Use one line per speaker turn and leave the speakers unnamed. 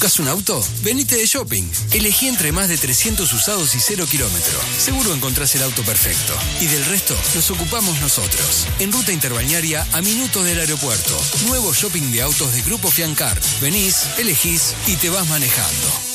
¿Buscas un auto? Venite de shopping. Elegí entre más de 300 usados y 0 kilómetros. Seguro encontrás el auto perfecto. Y del resto nos ocupamos nosotros. En ruta interbalnearia a minutos del aeropuerto. Nuevo shopping de autos de Grupo Fiancar. Venís, elegís y te vas manejando.